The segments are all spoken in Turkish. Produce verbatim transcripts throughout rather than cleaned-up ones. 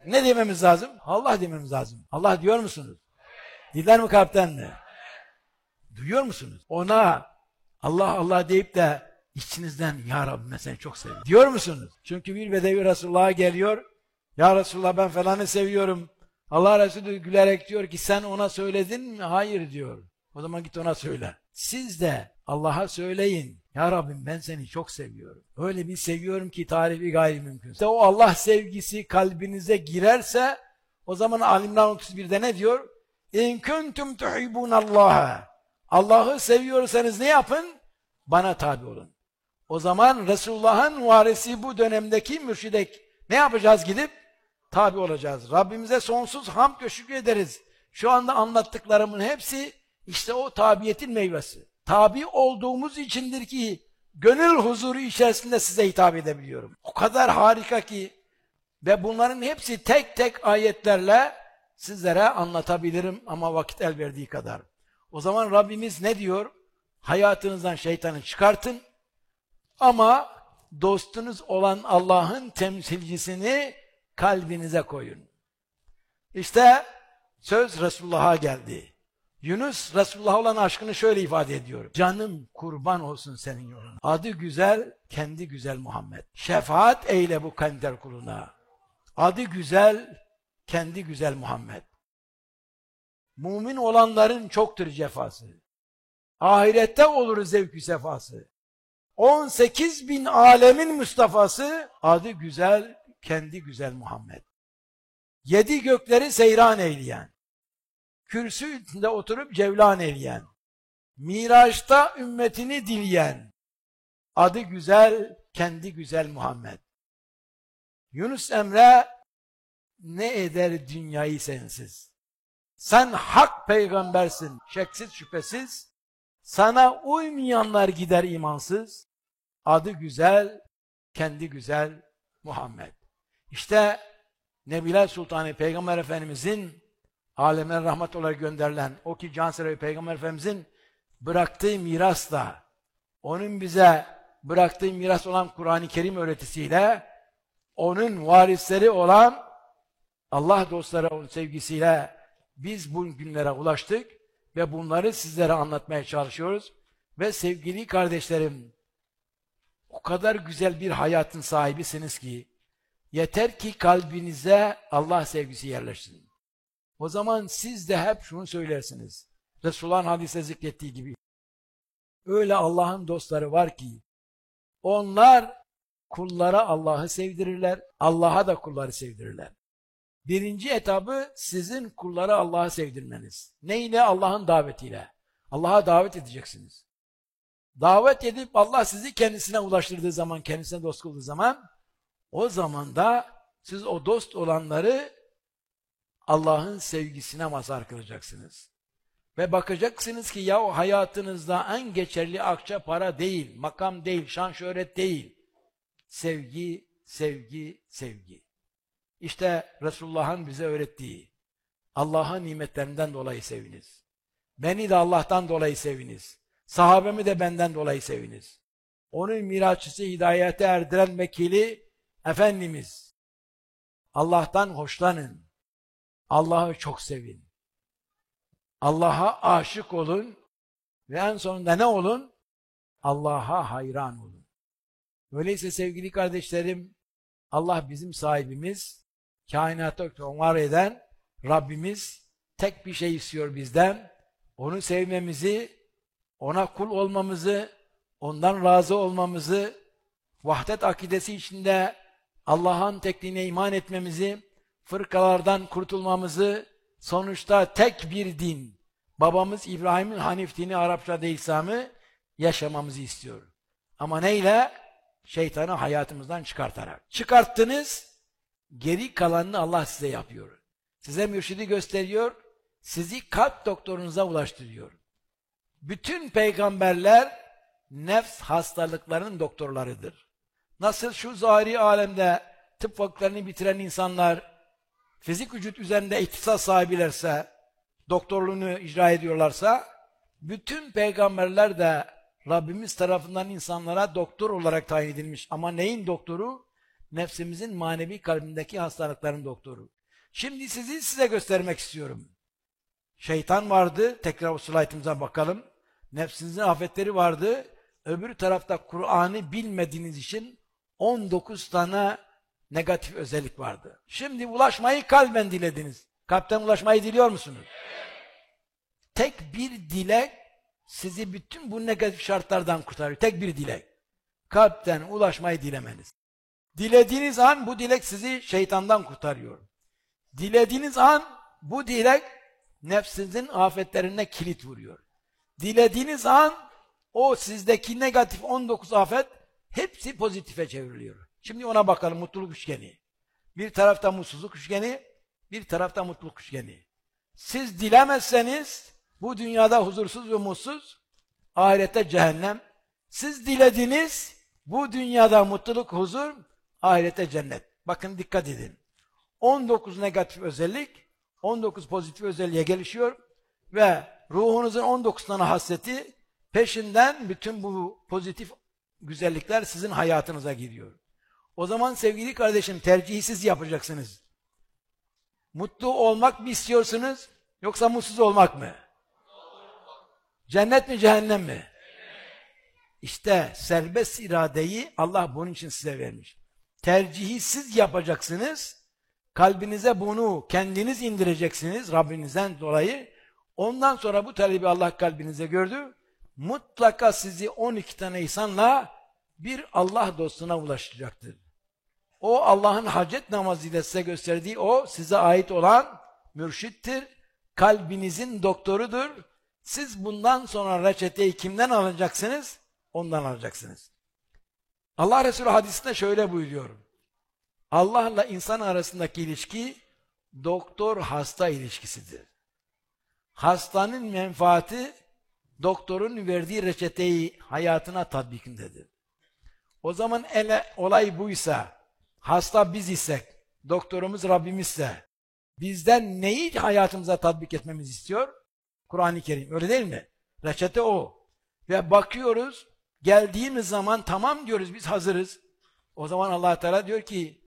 ne dememiz lazım? Allah dememiz lazım. Allah diyor musunuz? Diller mi kalpten mi? Duyuyor musunuz? Ona Allah Allah deyip de içinizden ya Rabbi ben seni çok seviyorum diyor musunuz? Çünkü bir bedevi Resulullah'a geliyor. Ya Resulullah ben falanı seviyorum. Allah Resulü gülerek diyor ki sen ona söyledin mi? Hayır diyor. O zaman git ona söyle. Siz de Allah'a söyleyin. Ya Rabbim ben seni çok seviyorum. Öyle bir seviyorum ki tarifi gayri mümkün. İşte o Allah sevgisi kalbinize girerse o zaman Ali İmran otuz birde ne diyor? İn kuntum tuhibbunallaha. Allah'ı seviyorsanız ne yapın? Bana tabi olun. O zaman Resulullah'ın varisi bu dönemdeki mürşidek ne yapacağız gidip? Tabi olacağız. Rabbimize sonsuz hamd ve şükrederiz. Şu anda anlattıklarımın hepsi işte o tabiyetin meyvesi. Tabi olduğumuz içindir ki gönül huzuru içerisinde size hitap edebiliyorum. O kadar harika ki ve bunların hepsi tek tek ayetlerle sizlere anlatabilirim ama vakit el verdiği kadar. O zaman Rabbimiz ne diyor? Hayatınızdan şeytanı çıkartın ama dostunuz olan Allah'ın temsilcisini kalbinize koyun. İşte söz Resulullah'a geldi. Yunus Resulullah'a olan aşkını şöyle ifade ediyor. Canım kurban olsun senin yoluna. Adı güzel, kendi güzel Muhammed. Şefaat eyle bu kender kuluna. Adı güzel, kendi güzel Muhammed. Mümin olanların çoktur cefası. Ahirette olur zevk-ü sefası. on sekiz bin alemin Mustafa'sı, adı güzel, kendi güzel Muhammed. Yedi gökleri seyran eyleyen, kürsüde oturup cevlan eyleyen, Miraç'ta ümmetini dileyen, adı güzel, kendi güzel Muhammed. Yunus Emre, ne eder dünyayı sensiz? Sen hak peygambersin, şeksiz şüphesiz, sana uymayanlar gider imansız, adı güzel, kendi güzel Muhammed. İşte Nebiler Sultanı Peygamber Efendimizin alemlere rahmet olarak gönderilen o ki cansever Peygamber Efendimizin bıraktığı mirasla, onun bize bıraktığı miras olan Kur'an-ı Kerim öğretisiyle, onun varisleri olan Allah dostları onun sevgisiyle biz bu günlere ulaştık ve bunları sizlere anlatmaya çalışıyoruz. Ve sevgili kardeşlerim, o kadar güzel bir hayatın sahibisiniz ki, yeter ki kalbinize Allah sevgisi yerleşsin. O zaman siz de hep şunu söylersiniz. Resulullah'ın hadiste zikrettiği gibi. Öyle Allah'ın dostları var ki, onlar kullara Allah'ı sevdirirler, Allah'a da kulları sevdirirler. Birinci etabı sizin kullara Allah'ı sevdirmeniz. Neyle? Allah'ın davetiyle. Allah'a davet edeceksiniz. Davet edip Allah sizi kendisine ulaştırdığı zaman, kendisine dost kıldığı zaman, o zaman da siz o dost olanları Allah'ın sevgisine mazhar kılacaksınız. Ve bakacaksınız ki ya o hayatınızda en geçerli akça para değil, makam değil, şan şöhret değil. Sevgi, sevgi, sevgi. İşte Resulullah'ın bize öğrettiği, Allah'ın nimetlerinden dolayı seviniz. Beni de Allah'tan dolayı seviniz. Sahabemi de benden dolayı seviniz. Onun miraççısı, hidayete erdiren vekili Efendimiz. Allah'tan hoşlanın. Allah'ı çok sevin. Allah'a aşık olun ve en sonunda ne olun? Allah'a hayran olun. Öyleyse sevgili kardeşlerim, Allah bizim sahibimiz, kainatı var eden Rabbimiz tek bir şey istiyor bizden. Onu sevmemizi, ona kul olmamızı, ondan razı olmamızı, vahdet akidesi içinde Allah'ın tekliğine iman etmemizi, fırkalardan kurtulmamızı, sonuçta tek bir din, babamız İbrahim'in Hanif dini Arapçada İslam'ı yaşamamızı istiyor. Ama neyle? Şeytanı hayatımızdan çıkartarak. Çıkarttınız, geri kalanını Allah size yapıyor. Size mürşidi gösteriyor, sizi kalp doktorunuza ulaştırıyor. Bütün peygamberler nefs hastalıklarının doktorlarıdır. Nasıl şu zahiri alemde tıp fakültelerini bitiren insanlar fizik vücut üzerinde ihtisas sahibilerse, doktorluğunu icra ediyorlarsa, bütün peygamberler de Rabbimiz tarafından insanlara doktor olarak tayin edilmiş. Ama neyin doktoru? nefsimizin manevi kalbindeki hastalıkların doktoru. Şimdi sizi size göstermek istiyorum. Şeytan vardı. Tekrar o slaytımıza bakalım. Nefsinizin afetleri vardı. Öbür tarafta Kur'an'ı bilmediğiniz için on dokuz tane negatif özellik vardı. Şimdi ulaşmayı kalben dilediniz. Kalpten ulaşmayı diliyor musunuz? Tek bir dilek sizi bütün bu negatif şartlardan kurtarıyor. Tek bir dilek. Kalpten ulaşmayı dilemeniz. Dilediğiniz an bu dilek sizi şeytandan kurtarıyor. Dilediğiniz an bu dilek nefsinizin afetlerine kilit vuruyor. Dilediğiniz an o sizdeki negatif on dokuz afet hepsi pozitife çevriliyor. Şimdi ona bakalım, mutluluk üçgeni. Bir tarafta mutsuzluk üçgeni, bir tarafta mutluluk üçgeni. Siz dilemezseniz bu dünyada huzursuz ve mutsuz, ahirette cehennem. Siz dilediniz, bu dünyada mutluluk, huzur, ahirette cennet. Bakın dikkat edin. on dokuz negatif özellik, on dokuz pozitif özelliğe gelişiyor ve ruhunuzun on dokuz tane hasreti peşinden bütün bu pozitif güzellikler sizin hayatınıza giriyor. O zaman sevgili kardeşim, tercihi siz yapacaksınız. Mutlu olmak mı istiyorsunuz yoksa mutsuz olmak mı? Cennet mi cehennem mi? İşte serbest iradeyi Allah bunun için size vermiş. Tercihi siz yapacaksınız. Kalbinize bunu kendiniz indireceksiniz Rabbinizden dolayı. Ondan sonra bu talebi Allah kalbinize gördü. Mutlaka sizi on iki tane insanla bir Allah dostuna ulaşacaktır. O Allah'ın hacet namazıyla size gösterdiği o size ait olan mürşittir. Kalbinizin doktorudur. Siz bundan sonra reçeteyi kimden alacaksınız? Ondan alacaksınız. Allah Resulü hadisinde şöyle buyuruyor. Allah'la insan arasındaki ilişki doktor-hasta ilişkisidir. Hastanın menfaati doktorun verdiği reçeteyi hayatına tatbikindedir. O zaman ele, olay buysa, hasta biz isek, doktorumuz Rabbimizse, bizden neyi hayatımıza tatbik etmemizi istiyor? Kur'an-ı Kerim. Öyle değil mi? Reçete o. Ve bakıyoruz, geldiğimiz zaman tamam diyoruz, biz hazırız. O zaman Allah Teala diyor ki,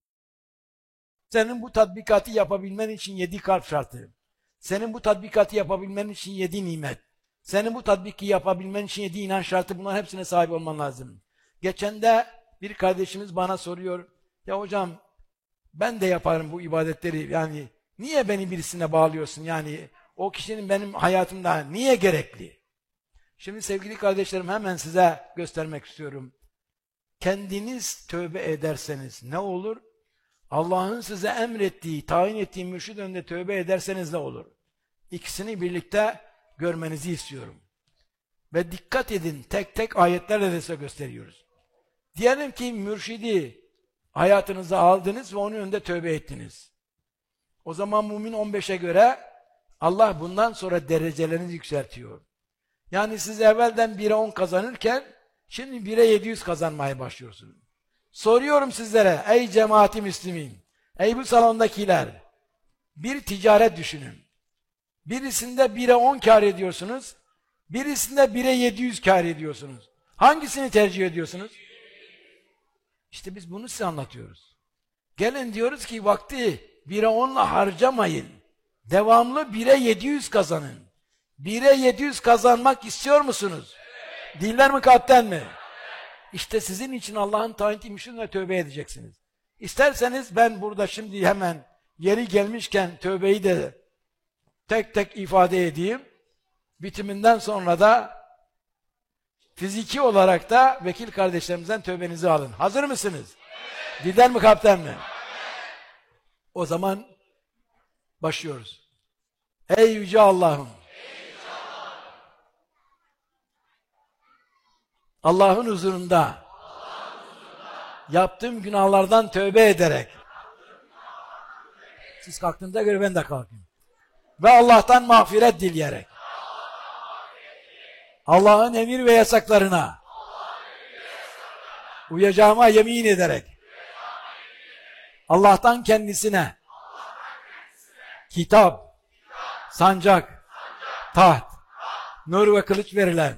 senin bu tatbikatı yapabilmen için yedi kalp şartı, senin bu tatbikatı yapabilmen için yedi nimet, senin bu tatbiki yapabilmen için yedi inanç şartı, bunların hepsine sahip olman lazım. Geçen de bir kardeşimiz bana soruyor, ya hocam ben de yaparım bu ibadetleri, yani niye beni birisine bağlıyorsun, yani o kişinin benim hayatımda niye gerekli? Şimdi sevgili kardeşlerim, hemen size göstermek istiyorum. Kendiniz tövbe ederseniz ne olur? Allah'ın size emrettiği, tayin ettiği mürşid önünde tövbe ederseniz ne olur? İkisini birlikte görmenizi istiyorum. Ve dikkat edin, tek tek ayetlerle de size gösteriyoruz. Diyelim ki mürşidi hayatınıza aldınız ve onun önünde tövbe ettiniz. O zaman mümin on beşe göre Allah bundan sonra derecelerinizi yükseltiyor. Yani siz evvelden bire on kazanırken şimdi bire yedi yüz kazanmaya başlıyorsunuz. Soruyorum sizlere, ey cemaati Müslümin, ey bu salondakiler, bir ticaret düşünün. Birisinde bire on kar ediyorsunuz, birisinde bire yedi yüz kar ediyorsunuz. Hangisini tercih ediyorsunuz? İşte biz bunu size anlatıyoruz. Gelin diyoruz ki vakti bire onla harcamayın. Devamlı bire yedi yüz kazanın. bire yedi yüz kazanmak istiyor musunuz? Evet. Diller mi kalpten mi? Evet. İşte sizin için Allah'ın tayin ettiği müşrikine tövbe edeceksiniz. İsterseniz ben burada şimdi hemen yeri gelmişken tövbeyi de tek tek ifade edeyim. Bitiminden sonra da fiziki olarak da vekil kardeşlerimizden tövbenizi alın. Hazır mısınız? Evet. Dilden mi kalpten mi? Evet. O zaman başlıyoruz. Ey yüce Allah'ım! Allah'ın huzurunda, Allah'ın huzurunda yaptığım günahlardan tövbe ederek, siz kalktığınıza göre ben de kalkayım. Ve Allah'tan mağfiret dileyerek, Allah'ın emir ve yasaklarına uyacağıma yemin ederek, Allah'tan kendisine kitap, sancak, taht, nur ve kılıç verilen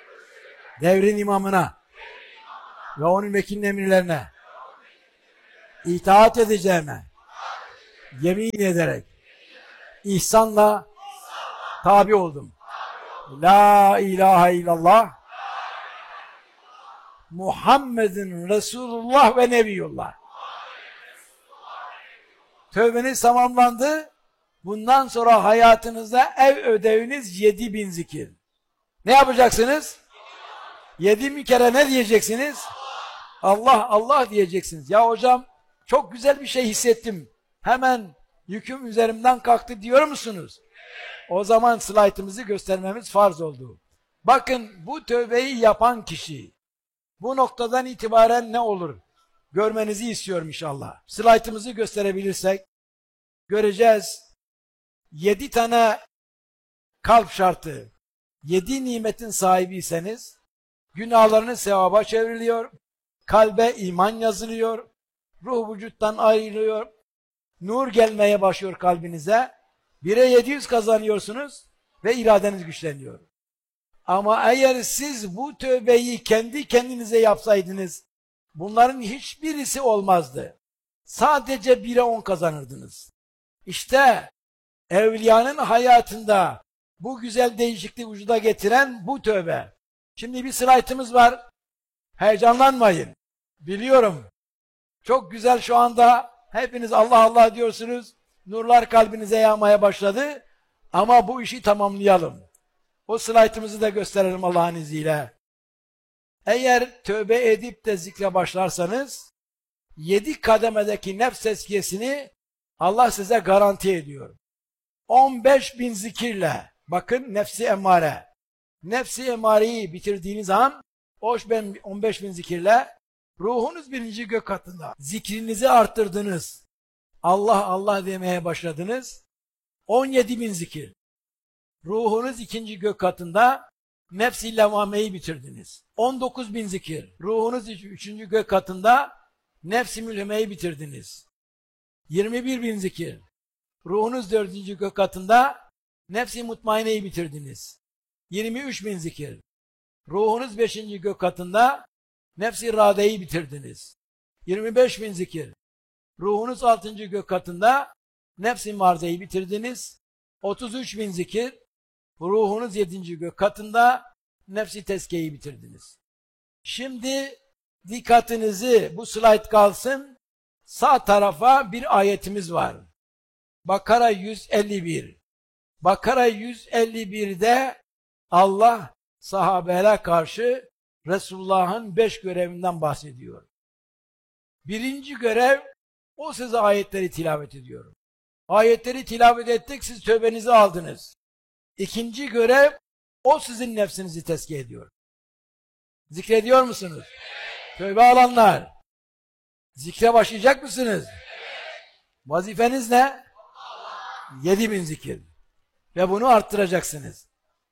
devrin imamına ve onun vekilinin emirlerine itaat edeceğime yemin ederek ihsanla tabi oldum. La ilahe illallah Muhammedun Resulullah ve Nebiyullah. Tövbeniz tamamlandı. Bundan sonra hayatınızda ev ödeviniz yedi bin zikir. Ne yapacaksınız? Yedi bin kere ne diyeceksiniz? Allah Allah diyeceksiniz. Ya hocam çok güzel bir şey hissettim. Hemen yüküm üzerimden kalktı diyor musunuz? O zaman slaytımızı göstermemiz farz oldu. Bakın bu tövbeyi yapan kişi bu noktadan itibaren ne olur? Görmenizi istiyorum inşallah. Slaytımızı gösterebilirsek göreceğiz. Yedi tane kalp şartı, yedi nimetin sahibiyseniz günahlarınız sevaba çevriliyor, kalbe iman yazılıyor, ruh vücuttan ayrılıyor, nur gelmeye başlıyor kalbinize, bire yedi yüz kazanıyorsunuz ve iradeniz güçleniyor. Ama eğer siz bu tövbeyi kendi kendinize yapsaydınız, bunların hiçbirisi olmazdı. Sadece bire on kazanırdınız. İşte evliyanın hayatında bu güzel değişikliği vücuda getiren bu tövbe. Şimdi bir slaytımız var. Heyecanlanmayın. Biliyorum. Çok güzel şu anda hepiniz Allah Allah diyorsunuz. Nurlar kalbinize yağmaya başladı. Ama bu işi tamamlayalım. O slaytımızı da gösterelim Allah'ın izniyle. Eğer tövbe edip de zikre başlarsanız yedi kademedeki nefs tezkiyesini Allah size garanti ediyor. on beş bin zikirle, bakın nefsi emmare. Nefsi emmareyi bitirdiğiniz an on beş bin zikirle ruhunuz birinci gök katında. Zikrinizi arttırdınız. Allah Allah demeye başladınız. on yedi bin zikir. Ruhunuz ikinci gök katında nefs-i levvameyi bitirdiniz. on dokuz bin zikir. Ruhunuz üçüncü gök katında nefs-i mülhemeyi bitirdiniz. yirmi bir bin zikir. Ruhunuz dördüncü gök katında nefs-i mutmaineyi bitirdiniz. yirmi üç bin zikir. Ruhunuz beşinci gök katında nefs-i iradeyi bitirdiniz. yirmi beş bin zikir. Ruhunuz altıncı gök katında nefs-i marzeyi bitirdiniz. otuz üç bin zikir. Ruhunuz yedinci gök katında nefs-i tezkiyeyi bitirdiniz. Şimdi dikkatinizi, bu slayt kalsın, sağ tarafa bir ayetimiz var. Bakara yüz elli bir. Bakara yüz elli bir'de Allah sahabelere karşı Resulullah'ın beş görevinden bahsediyor. Birinci görev, o size ayetleri tilavet ediyor. Ayetleri tilavet ettik, siz tövbenizi aldınız. İkinci görev, o sizin nefsinizi tezkiye ediyor. Zikrediyor musunuz? Tövbe alanlar, zikre başlayacak mısınız? Vazifeniz ne? yedi bin zikir. Ve bunu arttıracaksınız.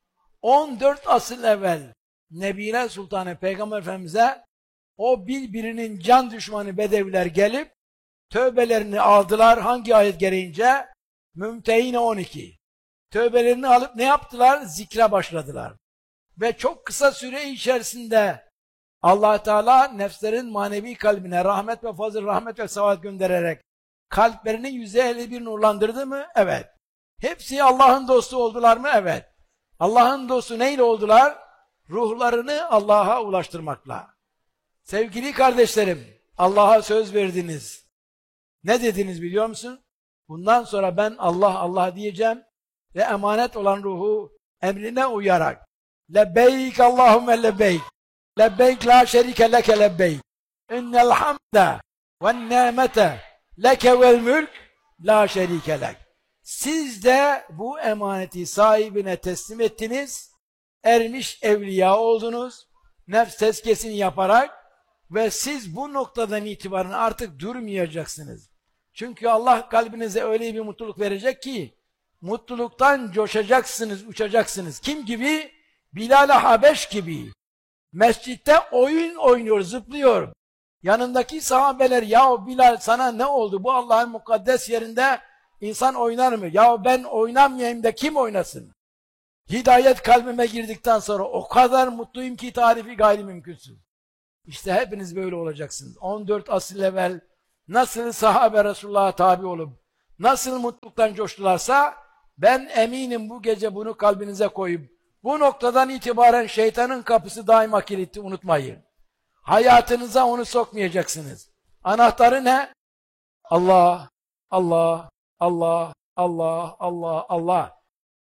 on dört asıl evvel Nebiler Sultanı Peygamber Efendimiz'e o birbirinin can düşmanı Bedeviler gelip tövbelerini aldılar. Hangi ayet gereğince? Mümtehine on iki. Tövbelerini alıp ne yaptılar? Zikre başladılar. Ve çok kısa süre içerisinde Allah Teala nefslerin manevi kalbine rahmet ve fazıl, rahmet ve savat göndererek kalplerini yüzde elli bir nurlandırdı mı? Evet. Hepsi Allah'ın dostu oldular mı? Evet. Allah'ın dostu neyle oldular? Ruhlarını Allah'a ulaştırmakla. Sevgili kardeşlerim, Allah'a söz verdiniz. Ne dediniz biliyor musun? Bundan sonra ben Allah Allah diyeceğim ve emanet olan ruhu emrine uyarak lebbeyk Allahümme lebbeyk lebbeyk la şerike leke lebbeyk innel hamde ve nimete leke vel mülk la şerike lek. Siz de bu emaneti sahibine teslim ettiniz, ermiş evliya oldunuz, nefs tezkiyesini yaparak ve siz bu noktadan itibaren artık durmayacaksınız. Çünkü Allah kalbinize öyle bir mutluluk verecek ki, mutluluktan coşacaksınız, uçacaksınız. Kim gibi? Bilal-i Habeş gibi. Mescitte oyun oynuyor, zıplıyor. Yanındaki sahabeler, ya Bilal sana ne oldu? Bu Allah'ın mukaddes yerinde insan oynar mı? Ya ben oynamayayım da kim oynasın? Hidayet kalbime girdikten sonra o kadar mutluyum ki tarifi gayri mümkünsüz. İşte hepiniz böyle olacaksınız. on dört asıl evvel nasıl sahabe Resulullah'a tabi olup, nasıl mutluluktan coştularsa, ben eminim bu gece bunu kalbinize koyup, bu noktadan itibaren şeytanın kapısı daima kilitli, unutmayın. Hayatınıza onu sokmayacaksınız. Anahtarı ne? Allah, Allah, Allah, Allah, Allah, Allah.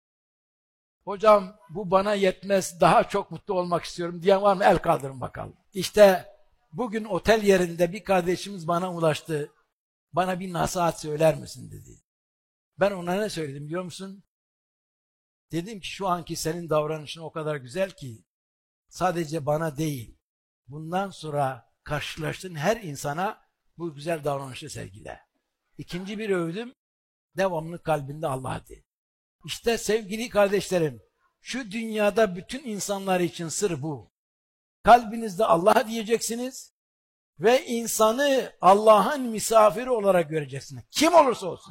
Hocam bu bana yetmez, daha çok mutlu olmak istiyorum diyen var mı? El kaldırın bakalım. İşte bugün otel yerinde bir kardeşimiz bana ulaştı. Bana bir nasihat söyler misin dedi. Ben ona ne söyledim biliyor musun? Dedim ki şu anki senin davranışın o kadar güzel ki sadece bana değil, bundan sonra karşılaştığın her insana bu güzel davranışı sergile. İkinci bir övdüm, devamlı kalbinde Allah de. İşte sevgili kardeşlerim, şu dünyada bütün insanlar için sır bu. Kalbinizde Allah diyeceksiniz ve insanı Allah'ın misafiri olarak göreceksiniz. Kim olursa olsun.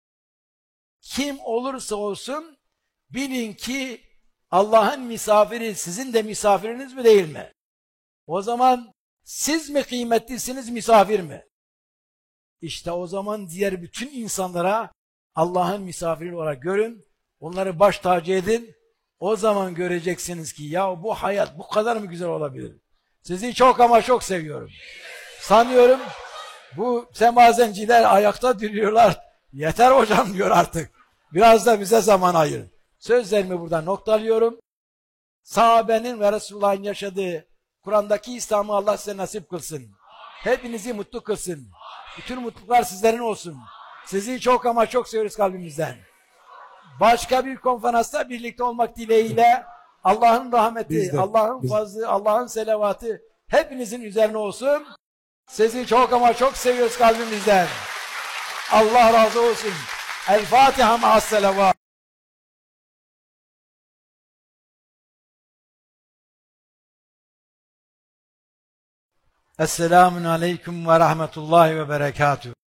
Kim olursa olsun bilin ki Allah'ın misafiri sizin de misafiriniz mi değil mi? O zaman siz mi kıymetlisiniz, misafir mi? İşte o zaman diğer bütün insanlara Allah'ın misafiri olarak görün, onları baş tacı edin. O zaman göreceksiniz ki ya bu hayat bu kadar mı güzel olabilir? Sizi çok ama çok seviyorum. Sanıyorum bu semazenciler ayakta duruyorlar. Yeter hocam diyor artık. Biraz da bize zaman ayırın. Sözlerimi burada noktalıyorum. Sahabenin ve Resulullah'ın yaşadığı Kur'an'daki İslam'ı Allah size nasip kılsın. Hepinizi mutlu kılsın. Bütün mutluluklar sizlerin olsun. Sizi çok ama çok seviyoruz kalbimizden. Başka bir konferansta birlikte olmak dileğiyle Allah'ın rahmeti, Allah'ın fazlı, Allah'ın selavatı hepinizin üzerine olsun. Sizi çok ama çok seviyoruz kalbimizden. Allah razı olsun. El Fatiha ma'as selavat. Esselamun aleyküm ve rahmetullahi ve berekatuhu.